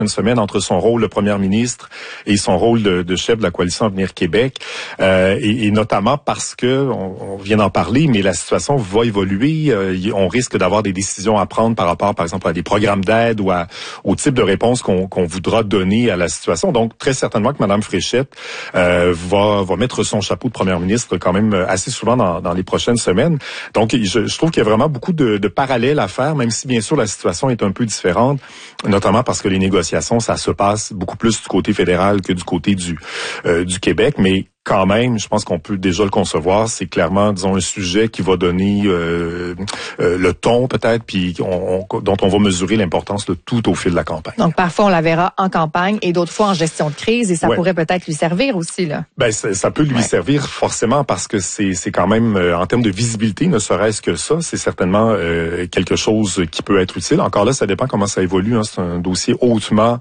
semaine entre son rôle de première ministre et son rôle de chef de la coalition Avenir Québec, et notamment parce que on vient d'en parler, mais la situation va évoluer. On risque d'avoir des décisions à prendre par rapport, par exemple, à des programmes d'aide ou au type de réponse qu'on voudra donner à la situation. Donc, très certainement que Mme Fréchette va mettre son chapeau de première ministre quand même assez souvent dans les prochaines semaines. Donc, je trouve qu'il y a vraiment beaucoup de parallèles à faire, même si bien sûr la situation est un peu différente, notamment parce que les négociations, ça se passe beaucoup plus du côté fédéral que du côté du Québec, mais quand même, je pense qu'on peut déjà le concevoir. C'est clairement, disons, un sujet qui va donner le ton peut-être, puis dont on va mesurer l'importance de tout au fil de la campagne. Donc parfois on la verra en campagne et d'autres fois en gestion de crise, et ça pourrait peut-être lui servir aussi là. Ben ça peut lui servir forcément parce que c'est quand même en termes de visibilité, ne serait-ce que ça, c'est certainement quelque chose qui peut être utile. Encore là, ça dépend comment ça évolue. Hein. C'est un dossier hautement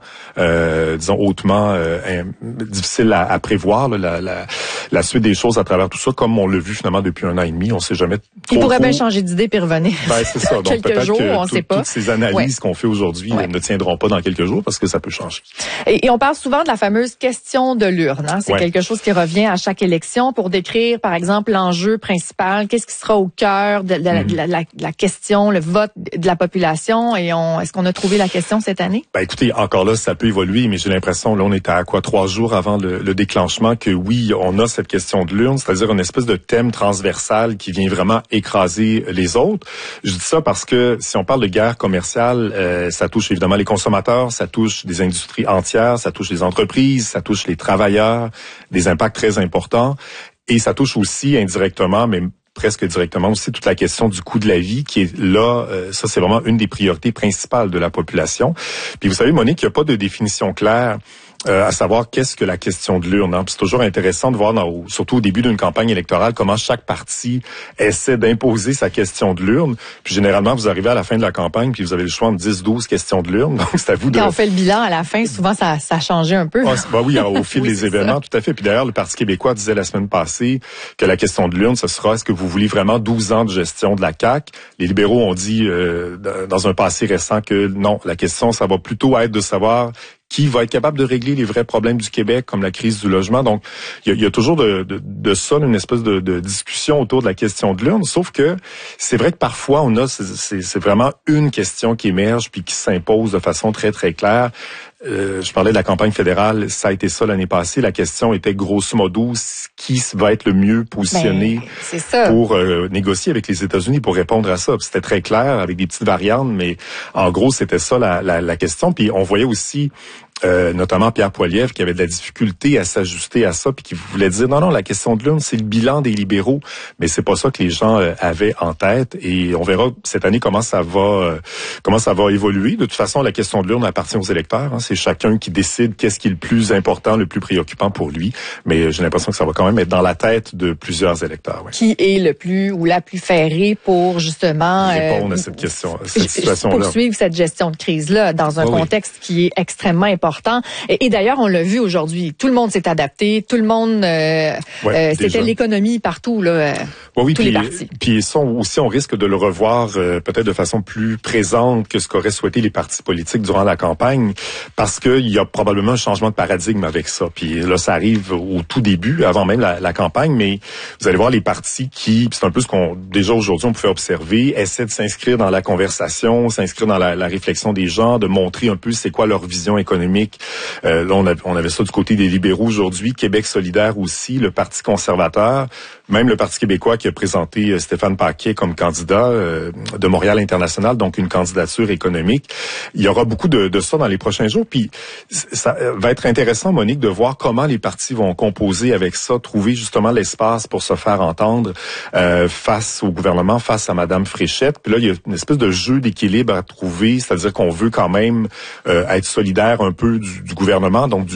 difficile à prévoir là, la suite des choses à travers tout ça, comme on l'a vu finalement depuis 1 an et demi. On sait jamais trop. Il pourrait bien changer d'idée puis revenir. Ben, c'est ça. Donc peut-être jours, que toutes ces analyses qu'on fait aujourd'hui ne tiendront pas dans quelques jours parce que ça peut changer. Et on parle souvent de la fameuse question de l'urne. Hein? C'est quelque chose qui revient à chaque élection pour décrire, par exemple, l'enjeu principal. Qu'est-ce qui sera au cœur de la question, le vote de la population? Et est-ce qu'on a trouvé la question cette année? Ben écoutez, encore là, ça peut évoluer, mais j'ai l'impression, là, on est à 3 jours avant le déclenchement, que oui, on a cette question de l'urne, c'est-à-dire une espèce de thème transversal qui vient vraiment écraser les autres. Je dis ça parce que si on parle de guerre commerciale, ça touche évidemment les consommateurs, ça touche des industries entières, ça touche les entreprises, ça touche les travailleurs, des impacts très importants, et ça touche aussi indirectement, mais presque directement aussi, toute la question du coût de la vie qui est là. Ça, c'est vraiment une des priorités principales de la population. Puis vous savez, Monique, il n'y a pas de définition claire à savoir qu'est-ce que la question de l'urne. Hein. C'est toujours intéressant de voir, surtout au début d'une campagne électorale, comment chaque parti essaie d'imposer sa question de l'urne. Puis généralement, vous arrivez à la fin de la campagne, puis vous avez le choix entre 10-12 questions de l'urne. Donc c'est à vous de... Quand on fait le bilan à la fin, souvent ça a changé un peu. Oui, au fil des événements, tout à fait. Puis d'ailleurs, le Parti québécois disait la semaine passée que la question de l'urne, ce sera est-ce que vous voulez vraiment 12 ans de gestion de la CAQ? Les libéraux ont dit dans un passé récent que non, la question, ça va plutôt être de savoir qui va être capable de régler les vrais problèmes du Québec, comme la crise du logement. Donc, il y a toujours de ça, une espèce de discussion autour de la question de l'urne. Sauf que c'est vrai que parfois, c'est vraiment une question qui émerge puis qui s'impose de façon très, très claire. Je parlais de la campagne fédérale, ça a été ça l'année passée. La question était grosso modo qui va être le mieux positionné pour négocier avec les États-Unis pour répondre à ça. C'était très clair avec des petites variantes, mais en gros c'était ça la question. Puis on voyait aussi notamment Pierre Poilievre qui avait de la difficulté à s'ajuster à ça, puis qui voulait dire non, la question de l'urne, c'est le bilan des libéraux, mais c'est pas ça que les gens avaient en tête. Et on verra cette année comment ça va évoluer. De toute façon, la question de l'urne appartient aux électeurs. Hein. C'est chacun qui décide qu'est-ce qui est le plus important, le plus préoccupant pour lui. Mais j'ai l'impression que ça va quand même être dans la tête de plusieurs électeurs. Ouais. Qui est le plus ou la plus ferrée pour justement répondre à cette question, cette situation-là, poursuivre cette gestion de crise-là dans un contexte qui est extrêmement important. Et d'ailleurs, on l'a vu aujourd'hui. Tout le monde s'est adapté. Tout le monde, c'était l'économie partout, là. Tous les partis. Puis aussi, on risque de le revoir peut-être de façon plus présente que ce qu'auraient souhaité les partis politiques durant la campagne, parce qu'il y a probablement un changement de paradigme avec ça. Puis là, ça arrive au tout début, avant même la campagne, mais vous allez voir les partis qui, c'est un peu ce qu'on déjà aujourd'hui on pouvait observer, essaient de s'inscrire dans la conversation, s'inscrire dans la réflexion des gens, de montrer un peu c'est quoi leur vision économique. Là, on avait ça du côté des libéraux aujourd'hui, Québec solidaire aussi, le Parti conservateur, même le Parti québécois qui a présenté Stéphane Paquet comme candidat de Montréal International, donc une candidature économique. Il y aura beaucoup de ça dans les prochains jours. Puis ça va être intéressant, Monique, de voir comment les partis vont composer avec ça, trouver justement l'espace pour se faire entendre face au gouvernement, face à Madame Fréchette. Puis là, il y a une espèce de jeu d'équilibre à trouver, c'est-à-dire qu'on veut quand même être solidaire un peu du gouvernement, donc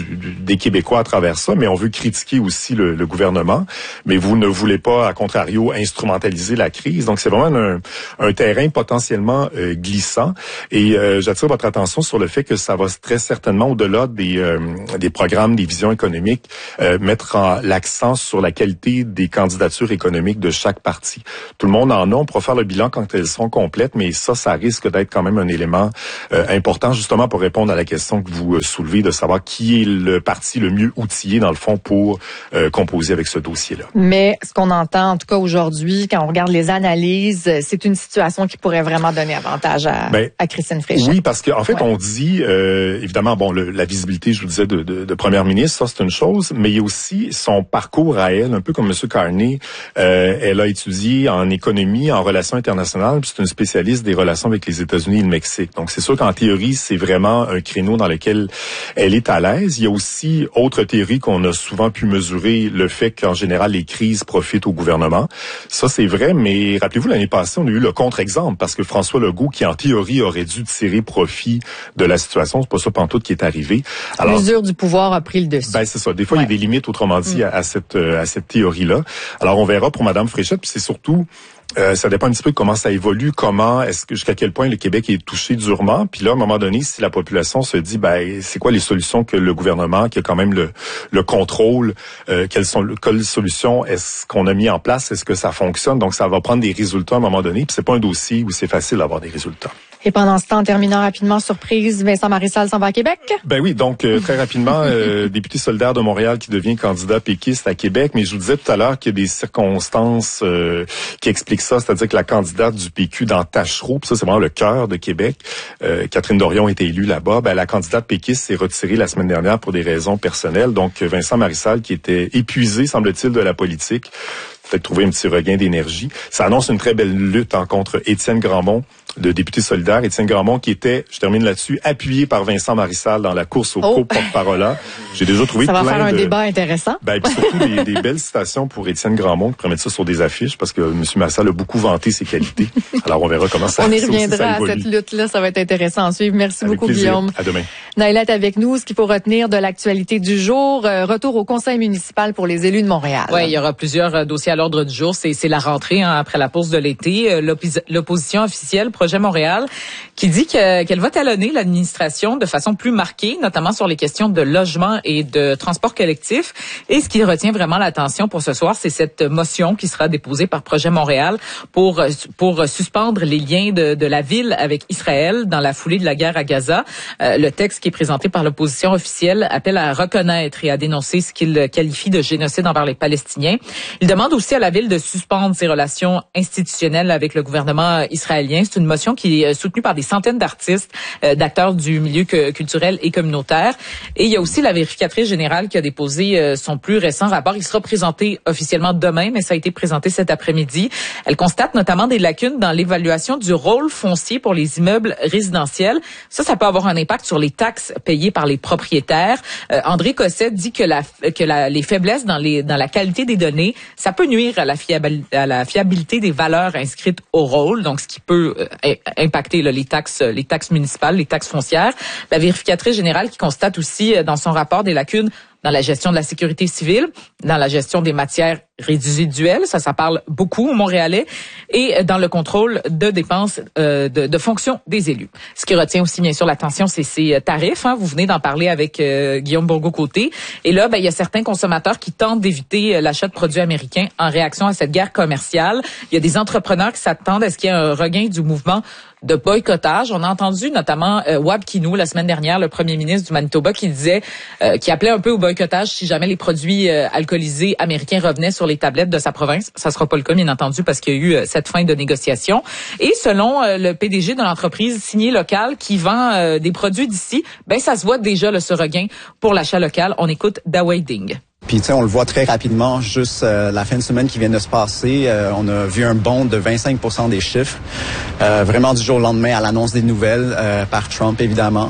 des Québécois à travers ça, mais on veut critiquer aussi le gouvernement. Mais vous ne voulez pas, à contrario, instrumentaliser la crise. Donc, c'est vraiment un terrain potentiellement glissant. Et j'attire votre attention sur le fait que ça va très certainement, au-delà des programmes, des visions économiques, mettre l'accent sur la qualité des candidatures économiques de chaque parti. Tout le monde en a. On pourra faire le bilan quand elles sont complètes, mais ça risque d'être quand même un élément important, justement, pour répondre à la question que vous soulevez, de savoir qui est le parti le mieux outillé, dans le fond, pour composer avec ce dossier-là. Mais ce qu'on entend, en tout cas aujourd'hui, quand on regarde les analyses, c'est une situation qui pourrait vraiment donner avantage à Christine Fréchette. Oui, parce qu'en fait, on dit, évidemment, la visibilité, je vous disais, de première ministre, ça, c'est une chose, mais il y a aussi son parcours à elle, un peu comme M. Carney. Elle a étudié en économie, en relations internationales, puis c'est une spécialiste des relations avec les États-Unis et le Mexique. Donc, c'est sûr qu'en théorie, c'est vraiment un créneau dans lequel elle est à l'aise. Il y a aussi, autre théorie qu'on a souvent pu mesurer, le fait qu'en général, les crises profitent au gouvernement. Ça, c'est vrai, mais rappelez-vous, l'année passée, on a eu le contre-exemple, parce que François Legault, qui en théorie aurait dû tirer profit de la situation, c'est pas ça pantoute qui est arrivé. Alors, l'usure du pouvoir a pris le dessus. Ben, c'est ça. Des fois, il y a des limites, autrement dit, à cette théorie-là. Alors, on verra pour Mme Fréchette, puis c'est surtout, ça dépend un petit peu de comment ça évolue, jusqu'à quel point le Québec est touché durement. Puis là, à un moment donné, si la population se dit, c'est quoi les solutions que le gouvernement, qui a quand même le contrôle, quelles solutions est-ce qu'on a mis en place, est-ce que ça fonctionne? Donc, ça va prendre des résultats à un moment donné. Puis c'est pas un dossier où c'est facile d'avoir des résultats. Et pendant ce temps, en terminant rapidement, surprise, Vincent Marissal s'en va à Québec? Ben oui, donc très rapidement, député solidaire de Montréal qui devient candidat péquiste à Québec. Mais je vous disais tout à l'heure qu'il y a des circonstances qui expliquent ça, c'est-à-dire que la candidate du PQ dans Tachereau, puis ça c'est vraiment le cœur de Québec, Catherine Dorion était élue là-bas, la candidate péquiste s'est retirée la semaine dernière pour des raisons personnelles. Donc Vincent Marissal, qui était épuisé, semble-t-il, de la politique, peut-être trouver un petit regain d'énergie. Ça annonce une très belle lutte contre Étienne Grandmont, le député solidaire. Étienne Grandmont qui était, je termine là-dessus, appuyé par Vincent Marissal dans la course au co-porte-parole. J'ai déjà trouvé ça va faire un débat intéressant. Puis surtout des belles citations pour Étienne Grandmont, qui pourrait mettre ça sur des affiches, parce que M. Marissal a beaucoup vanté ses qualités. Alors on verra comment ça on y reviendra à cette lutte-là, ça va être intéressant à suivre. Merci avec beaucoup, plaisir. Guillaume. À demain. Naïla est avec nous. Ce qu'il faut retenir de l'actualité du jour, retour au conseil municipal pour les élus de Montréal. Oui, il y aura plusieurs dossiers à l'ordre du jour. C'est la rentrée après la pause de l'été. L'opposition officielle, Projet Montréal, qui dit qu'elle va talonner l'administration de façon plus marquée, notamment sur les questions de logement et de transport collectif. Et ce qui retient vraiment l'attention pour ce soir, c'est cette motion qui sera déposée par Projet Montréal pour suspendre les liens de la ville avec Israël dans la foulée de la guerre à Gaza. Le texte qui est présenté par l'opposition officielle appelle à reconnaître et à dénoncer ce qu'il qualifie de génocide envers les Palestiniens. Il demande aussi à la ville de suspendre ses relations institutionnelles avec le gouvernement israélien. C'est une motion qui est soutenue par des centaines d'artistes, d'acteurs du milieu culturel et communautaire. Et il y a aussi la vérificatrice générale qui a déposé son plus récent rapport. Il sera présenté officiellement demain, mais ça a été présenté cet après-midi. Elle constate notamment des lacunes dans l'évaluation du rôle foncier pour les immeubles résidentiels. Ça peut avoir un impact sur les taxes payées par les propriétaires. André Cossette dit que les faiblesses dans la qualité des données, ça peut nuire à la fiabilité des valeurs inscrites au rôle, donc ce qui peut impacter les taxes municipales, les taxes foncières. La vérificatrice générale qui constate aussi dans son rapport des lacunes dans la gestion de la sécurité civile, dans la gestion des matières résiduelles, ça parle beaucoup aux Montréalais, et dans le contrôle de dépenses de fonctions des élus. Ce qui retient aussi bien sûr l'attention, c'est ces tarifs. Vous venez d'en parler avec Guillaume Bourgault-Côté. Et là, il y a certains consommateurs qui tentent d'éviter l'achat de produits américains en réaction à cette guerre commerciale. Il y a des entrepreneurs qui s'attendent à ce qu'il y ait un regain du mouvement de boycottage. On a entendu notamment Wab Kinew la semaine dernière, le premier ministre du Manitoba, qui disait, qui appelait un peu au boycottage si jamais les produits alcoolisés américains revenaient sur les tablettes de sa province. Ça sera pas le cas, bien entendu, parce qu'il y a eu cette fin de négociation. Et selon le PDG de l'entreprise Signé Local qui vend des produits d'ici, ça se voit déjà ce regain pour l'achat local. On écoute Dawei Ding. Puis on le voit très rapidement, juste la fin de semaine qui vient de se passer, on a vu un bond de 25% des chiffres, vraiment du jour au lendemain à l'annonce des nouvelles par Trump évidemment,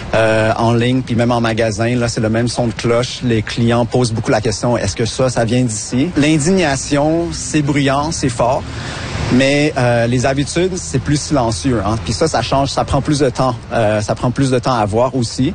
en ligne puis même en magasin, là c'est le même son de cloche. Les clients posent beaucoup la question, est-ce que ça vient d'ici? L'indignation, c'est bruyant, c'est fort. Mais les habitudes, c'est plus silencieux. Puis ça change, ça prend plus de temps. Ça prend plus de temps à voir aussi.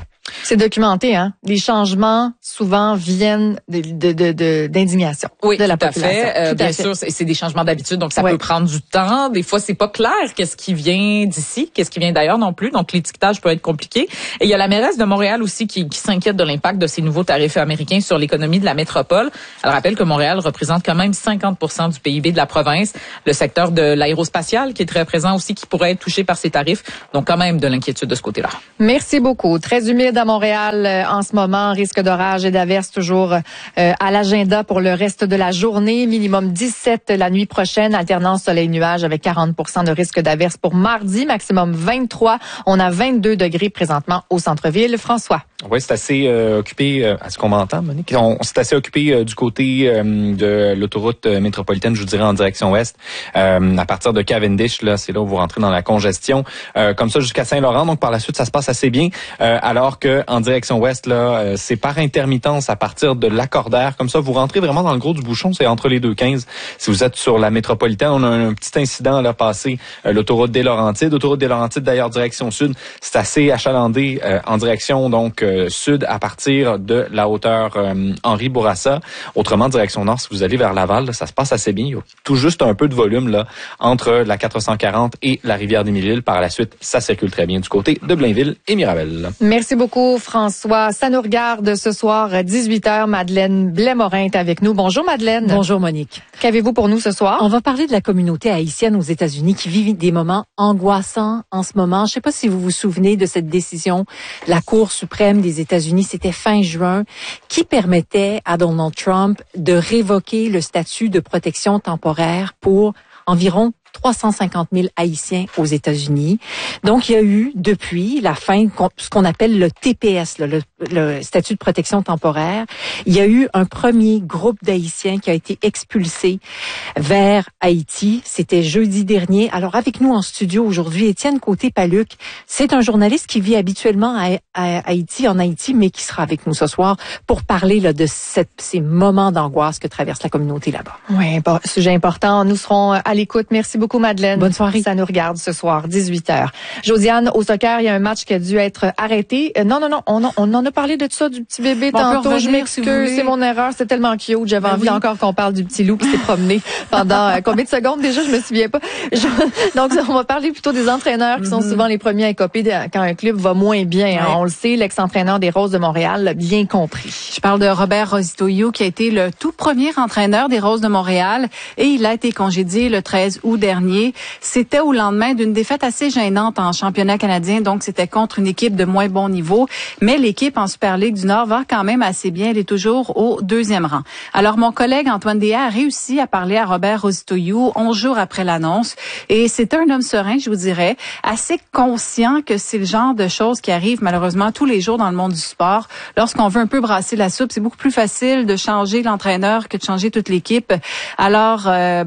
C'est documenté, hein? Les changements, souvent, viennent d'indignation de la population. Bien sûr, c'est des changements d'habitude, donc ça peut prendre du temps. Des fois, c'est pas clair qu'est-ce qui vient d'ici, qu'est-ce qui vient d'ailleurs non plus. Donc, l'étiquetage peut être compliqué. Et il y a la mairesse de Montréal aussi qui s'inquiète de l'impact de ces nouveaux tarifs américains sur l'économie de la métropole. Elle rappelle que Montréal représente quand même 50% du PIB de la province. Le secteur de l'aérospatial qui est très présent aussi, qui pourrait être touché par ces tarifs. Donc, quand même de l'inquiétude de ce côté-là. Merci beaucoup. Très humide à Montréal en ce moment. Risque d'orage et d'averse toujours à l'agenda pour le reste de la journée. Minimum 17 la nuit prochaine. Alternance soleil-nuage avec 40% de risque d'averse pour mardi. Maximum 23. On a 22 degrés présentement au centre-ville. François. Oui, c'est assez occupé. Est-ce qu'on m'entend, Monique? C'est assez occupé du côté de l'autoroute métropolitaine, je vous dirais, en direction ouest. À partir de Cavendish, là, c'est là où vous rentrez dans la congestion. Comme ça, jusqu'à Saint-Laurent. Donc, par la suite, ça se passe assez bien. Alors que en direction ouest, là, c'est par intermittence à partir de Lacordaire. Comme ça, vous rentrez vraiment dans le gros du bouchon. C'est entre les deux 15. Si vous êtes sur la métropolitaine, on a un petit incident là passé. L'autoroute des Laurentides. Autoroute des Laurentides, d'ailleurs, direction sud. C'est assez achalandé en direction, donc, sud à partir de la hauteur Henri Bourassa. Autrement, direction nord, si vous allez vers Laval, là, ça se passe assez bien. Il y a tout juste un peu de volume là entre la 440 et la rivière des Mille-Îles. Par la suite, ça circule très bien du côté de Blainville et Mirabel. Merci beaucoup, François. Ça nous regarde ce soir, 18h. Madeleine Blais-Morin est avec nous. Bonjour, Madeleine. Bonjour, Monique. Qu'avez-vous pour nous ce soir? On va parler de la communauté haïtienne aux États-Unis qui vit des moments angoissants en ce moment. Je ne sais pas si vous vous souvenez de cette décision de la Cour suprême des États-Unis, c'était fin juin, qui permettait à Donald Trump de révoquer le statut de protection temporaire pour environ 350 000 Haïtiens aux États-Unis. Donc, il y a eu, depuis la fin, ce qu'on appelle le TPS, le statut de protection temporaire, il y a eu un premier groupe d'Haïtiens qui a été expulsé vers Haïti. C'était jeudi dernier. Alors, avec nous en studio aujourd'hui, Étienne Côté-Paluc. C'est un journaliste qui vit habituellement à Haïti, en Haïti, mais qui sera avec nous ce soir pour parler là, de ces moments d'angoisse que traverse la communauté là-bas. Oui, bon, sujet important. Nous serons à l'écoute. Merci beaucoup, Madeleine. Bonne soirée. Ça nous regarde ce soir, 18h. Josiane, au soccer, il y a un match qui a dû être arrêté. Non, on en a parlé de ça, du petit bébé tantôt. Je m'excuse, c'est mon erreur. C'est tellement cute. J'avais envie encore qu'on parle du petit loup qui s'est promené pendant combien de secondes déjà? Je me souviens pas. Donc, on va parler plutôt des entraîneurs qui sont souvent les premiers à écoper quand un club va moins bien. Hein. On le sait, l'ex-entraîneur des Roses de Montréal l'a bien compris. Je parle de Robert Rositoyo qui a été le tout premier entraîneur des Roses de Montréal et il a été congédié le 13 août dernier. C'était au lendemain d'une défaite assez gênante en championnat canadien, donc c'était contre une équipe de moins bon niveau, mais l'équipe en Super Ligue du Nord va quand même assez bien, elle est toujours au 2e rang. Alors mon collègue Antoine Déa a réussi à parler à Robert Rositoyo 11 jours après l'annonce et c'est un homme serein, je vous dirais, assez conscient que c'est le genre de choses qui arrivent malheureusement tous les jours dans le monde du sport. Lorsqu'on veut un peu brasser la soupe, c'est beaucoup plus facile de changer l'entraîneur que de changer toute l'équipe. Alors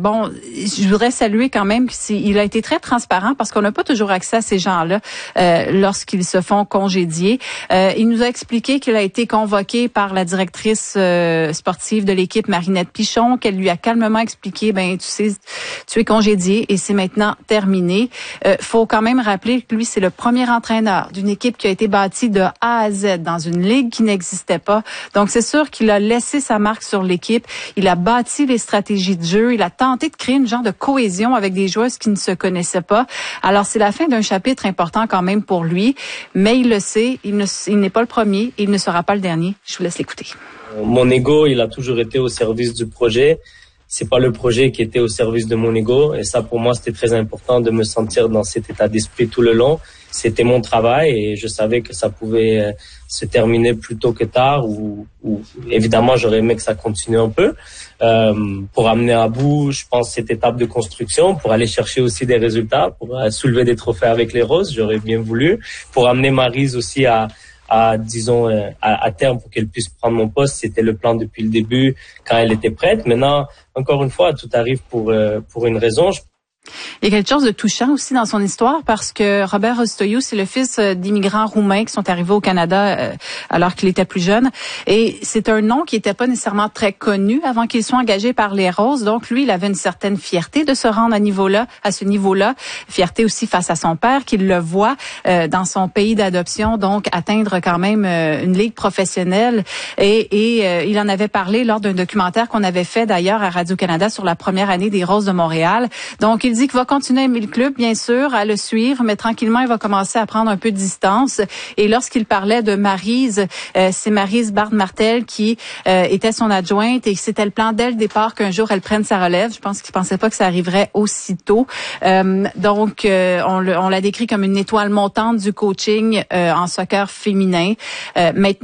je voudrais saluer quand même qu'il a été très transparent parce qu'on n'a pas toujours accès à ces gens-là lorsqu'ils se font congédier. Il nous a expliqué qu'il a été convoqué par la directrice sportive de l'équipe, Marinette Pichon, qu'elle lui a calmement expliqué, tu sais, tu es congédié et c'est maintenant terminé. Faut quand même rappeler que lui, c'est le premier entraîneur d'une équipe qui a été bâtie de A à Z dans une ligue qui n'existait pas. Donc, c'est sûr qu'il a laissé sa marque sur l'équipe. Il a bâti les stratégies de jeu. Il a tenté de créer une genre de cohésion avec des joueuses qui ne se connaissaient pas. Alors, c'est la fin d'un chapitre important quand même pour lui. Mais il le sait, il n'est pas le premier et il ne sera pas le dernier. Je vous laisse l'écouter. Mon ego, il a toujours été au service du projet. C'est pas le projet qui était au service de mon ego. Et ça, pour moi, c'était très important de me sentir dans cet état d'esprit tout le long. C'était mon travail et je savais que ça pouvait se terminer plus tôt que tard ou évidemment, j'aurais aimé que ça continue un peu. Pour amener à bout, je pense, cette étape de construction, pour aller chercher aussi des résultats, pour soulever des trophées avec les Roses, j'aurais bien voulu. Pour amener Maryse aussi à terme pour qu'elle puisse prendre mon poste, c'était le plan depuis le début quand elle était prête. Maintenant, encore une fois, tout arrive pour une raison. Il y a quelque chose de touchant aussi dans son histoire parce que Robert Răztoiu, c'est le fils d'immigrants roumains qui sont arrivés au Canada alors qu'il était plus jeune. Et c'est un nom qui n'était pas nécessairement très connu avant qu'il soit engagé par les Roses. Donc, lui, il avait une certaine fierté de se rendre à ce niveau-là. Fierté aussi face à son père, qu'il le voit dans son pays d'adoption, donc atteindre quand même une ligue professionnelle. Et il en avait parlé lors d'un documentaire qu'on avait fait d'ailleurs à Radio-Canada sur la première année des Roses de Montréal. Donc, il dit qu'il va continuer à aimer le club, bien sûr, à le suivre, mais tranquillement, il va commencer à prendre un peu de distance. Et lorsqu'il parlait de Maryse, c'est Maryse Bard-Martel qui était son adjointe et c'était le plan dès le départ qu'un jour elle prenne sa relève. Je pense qu'il pensait pas que ça arriverait aussitôt. Donc, on l'a décrit comme une étoile montante du coaching en soccer féminin. Maintenant,